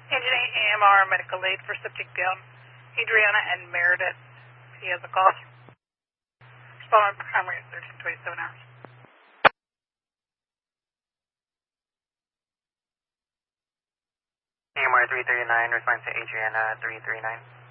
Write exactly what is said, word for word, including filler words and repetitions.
Engine eight A M R medical aid for septic down. Adriana and Meredith. He has a call. Respond primary at thirteen twenty-seven hours. A M R three thirty-nine, respond to Adriana three three nine.